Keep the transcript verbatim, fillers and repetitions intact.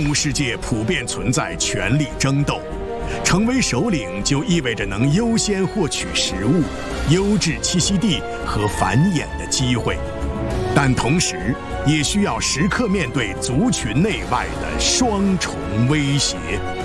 物世界普遍存在权力争斗，成为首领就意味着能优先获取食物、优质栖息地和繁衍的机会，但同时也需要时刻面对族群内外的双重威胁。